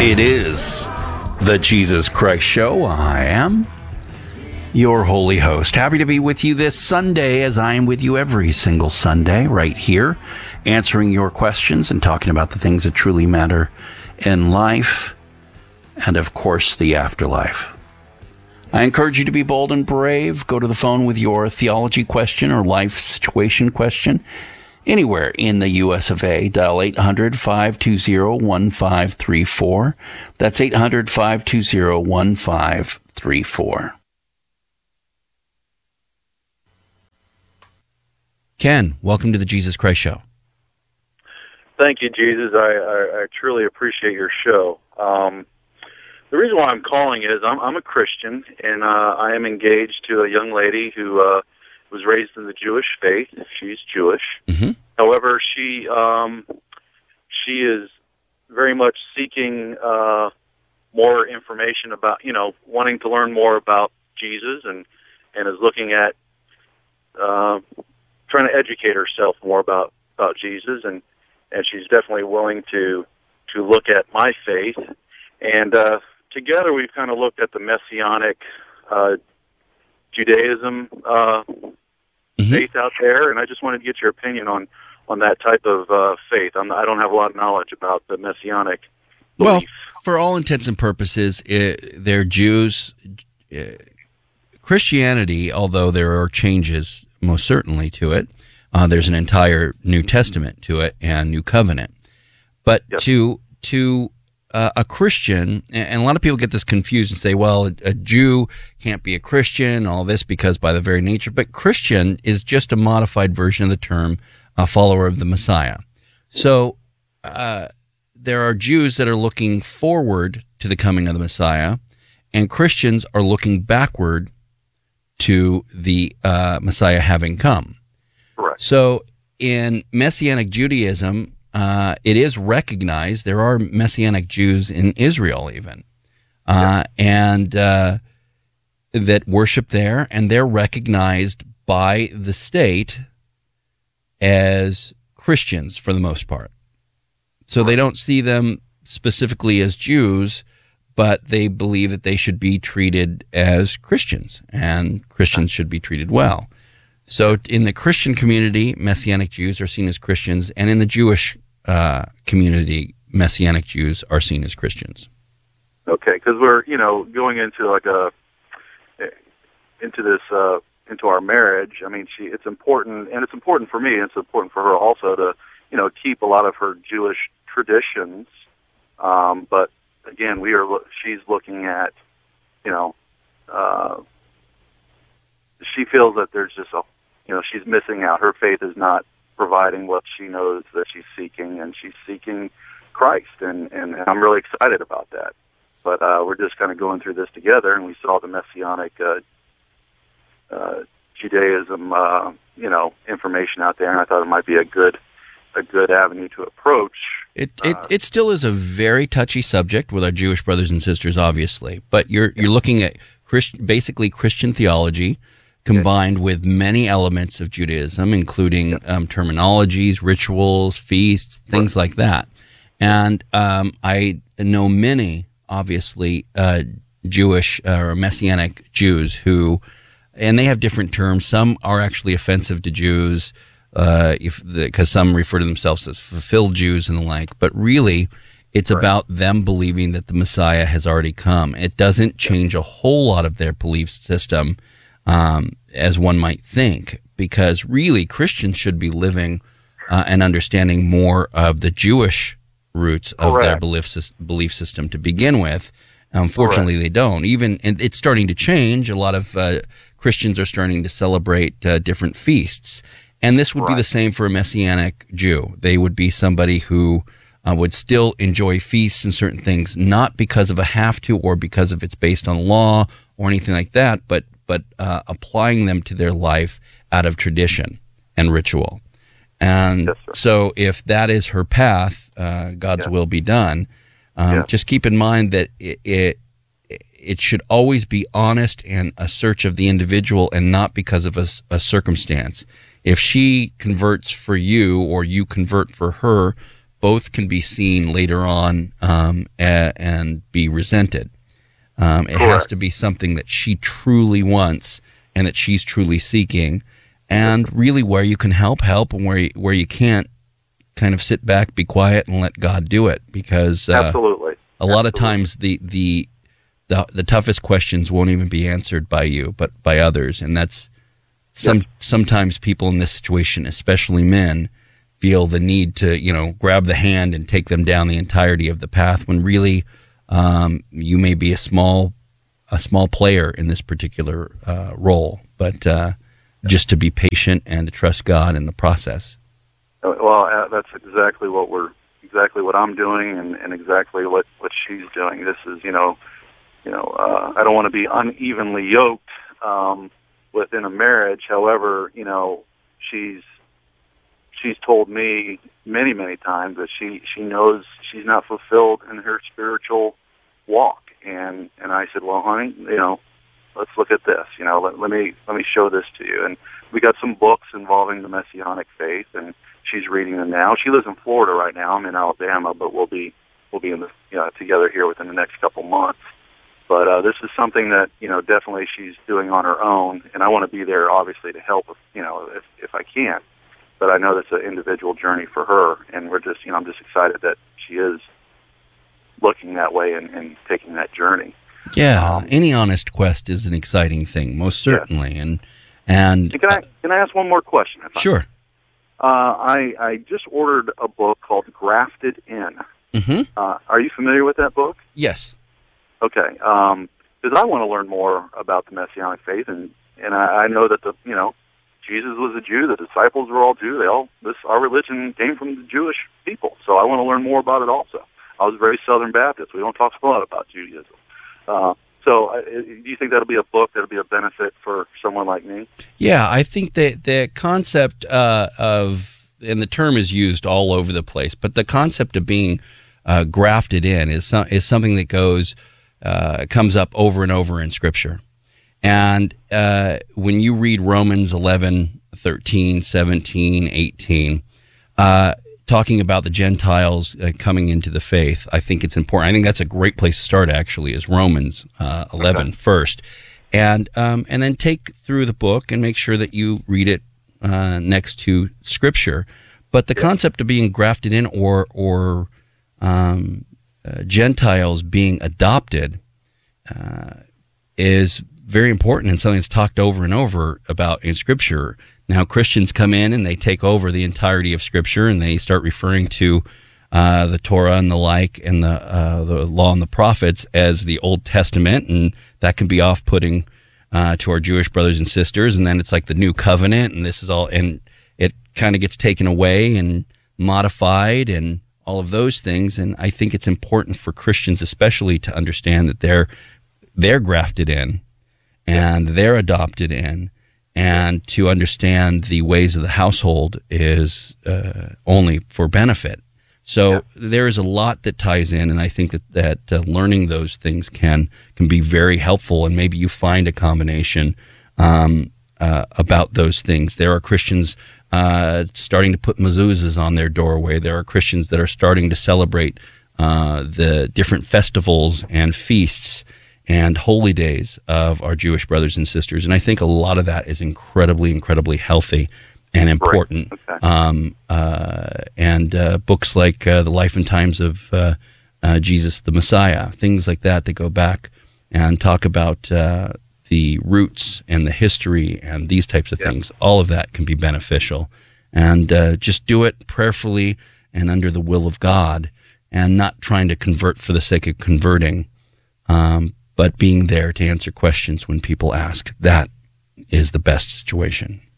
It is the Jesus Christ Show. I am your holy host. Happy to be with you this Sunday, as I am with you every single Sunday, right here, answering your questions and talking about the things that truly matter in life and, of course, the afterlife. I encourage you to be bold and brave. Go to the phone with your theology question or life situation question. Anywhere in the U.S. of A, dial 800-520-1534. That's 800-520-1534. Ken, welcome to the Jesus Christ Show. Thank you, Jesus. I truly appreciate your show. The reason why I'm calling is I'm a Christian, and I am engaged to a young lady who was raised in the Jewish faith. She's Jewish. Mm-hmm. However, she is very much seeking more information about, wanting to learn more about Jesus, and is looking at trying to educate herself more about Jesus, and she's definitely willing to look at my faith. And together we've kind of looked at the Messianic Judaism faith out there, and I just wanted to get your opinion on that type of faith. I don't have a lot of knowledge about the Messianic belief. Well, for all intents and purposes, they're Jews. Christianity, although there are changes most certainly to it, there's an entire New Testament to it and New Covenant. But Yep. to a Christian, and a lot of people get this confused and say, well, a Jew can't be a Christian, all this, because by the very nature. But Christian is just a modified version of the term a follower of the Messiah. So there are Jews that are looking forward to the coming of the Messiah, and Christians are looking backward to the Messiah having come. Correct. So in Messianic Judaism, it is recognized there are Messianic Jews in Israel even, and that worship there, and they're recognized by the state as Christians for the most part. So they don't see them specifically as Jews, but they believe that they should be treated as Christians, and Christians should be treated well. So in the Christian community, Messianic Jews are seen as Christians, and in the Jewish community, Messianic Jews are seen as Christians. Okay, because we're going into into our marriage. I mean, it's important, and it's important for me, and it's important for her also to keep a lot of her Jewish traditions. But again, she's looking at she feels that there's just she's missing out. Her faith is not providing what she knows that she's seeking, and she's seeking Christ, and I'm really excited about that. But we're just kind of going through this together, and we saw the Messianic Judaism, information out there, and I thought it might be a good avenue to approach. It still is a very touchy subject with our Jewish brothers and sisters, obviously, but you're looking at basically Christian theology combined with many elements of Judaism, including terminologies, rituals, feasts, things like that. And I know many, obviously, Jewish or Messianic Jews who, and they have different terms. Some are actually offensive to Jews, because some refer to themselves as fulfilled Jews and the like. But really, it's about them believing that the Messiah has already come. It doesn't change a whole lot of their belief system, as one might think, because really Christians should be living and understanding more of the Jewish roots of their belief system to begin with. Unfortunately, they don't. And it's starting to change. A lot of Christians are starting to celebrate different feasts. And this would be the same for a Messianic Jew. They would be somebody who would still enjoy feasts and certain things, not because of a have to or because of it's based on law or anything like that, but applying them to their life out of tradition and ritual. And so if that is her path, God's will be done. Just keep in mind that it should always be honest and a search of the individual and not because of a circumstance. If she converts for you or you convert for her, both can be seen later on and be resented. It has to be something that she truly wants and that she's truly seeking, and really where you can help, and where you can't, kind of sit back, be quiet, and let God do it. Because absolutely, a lot of times the toughest questions won't even be answered by you, but by others, and that's sometimes people in this situation, especially men, feel the need to grab the hand and take them down the entirety of the path, when really you may be a small player in this particular role, but just to be patient and to trust God in the process. Well, that's exactly what I'm doing, and exactly what she's doing. This is, I don't want to be unevenly yoked within a marriage. However, she's told me many times that she knows she's not fulfilled in her spiritual walk, and I said, well, honey, let's look at this. Let me show this to you. And we got some books involving the Messianic faith, and she's reading them now. She lives in Florida right now. I'm in Alabama, but we'll be in the together here within the next couple months. But this is something that definitely she's doing on her own, and I want to be there obviously to help if I can. But I know that's an individual journey for her, and we're just I'm just excited that she is looking that way and taking that journey. Yeah, any honest quest is an exciting thing, most certainly. Yes. And can I ask one more question? Sure. I just ordered a book called Grafted In. Mm-hmm. Are you familiar with that book? Yes. Okay. Because I want to learn more about the Messianic faith, and I know that Jesus was a Jew, the disciples were all Jew. Our religion came from the Jewish people, so I want to learn more about it also. I was very Southern Baptist. We don't talk a lot about Judaism. So do you think that'll be a book that'll be a benefit for someone like me? Yeah, I think that the concept of, and the term is used all over the place, but the concept of being grafted in is something that comes up over and over in Scripture. And when you read Romans 11, 13, 17, 18, talking about the Gentiles coming into the faith, I think it's important. I think that's a great place to start, actually, is Romans 11 first. And then take through the book and make sure that you read it next to Scripture. But the concept of being grafted in or Gentiles being adopted is very important and something that's talked over and over about in Scripture. Now, Christians come in and they take over the entirety of Scripture, and they start referring to the Torah and the like, and the law and the prophets as the Old Testament, and that can be off-putting to our Jewish brothers and sisters. And then it's like the New Covenant, and this is all, and it kind of gets taken away and modified and all of those things. And I think it's important for Christians especially to understand that they're grafted in and they're adopted in, and to understand the ways of the household is only for benefit. So there is a lot that ties in, and I think that learning those things can be very helpful, and maybe you find a combination about those things. There are Christians starting to put mezuzahs on their doorway. There are Christians that are starting to celebrate the different festivals and feasts and holy days of our Jewish brothers and sisters. And I think a lot of that is incredibly, incredibly healthy and important. Okay. And books like The Life and Times of Jesus the Messiah, things like that go back and talk about the roots and the history and these types of things. All of that can be beneficial. And just do it prayerfully and under the will of God, and not trying to convert for the sake of converting, but being there to answer questions when people ask. That is the best situation.